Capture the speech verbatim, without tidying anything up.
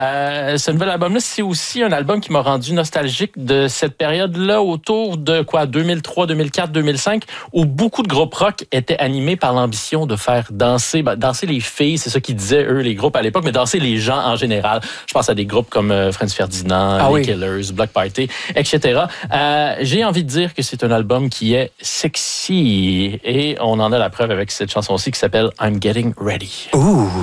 Euh, ce nouvel album-là, c'est aussi un album qui m'a rendu nostalgique de cette période-là autour de quoi, deux mille trois, deux mille quatre, deux mille cinq, où beaucoup de groupes rock étaient animés par l'ambition de faire danser, ben, danser les filles, c'est ça qu'ils disaient eux, les groupes à l'époque, mais danser les gens en général. Je pense à des groupes comme euh, Franz Ferdinand, ah, les oui. Killers, Bloc Party, et cetera. Euh, j'ai envie de dire que c'est un album qui est sexy et on en a la preuve avec cette chanson-ci qui s'appelle I'm Getting Ready. Ouh.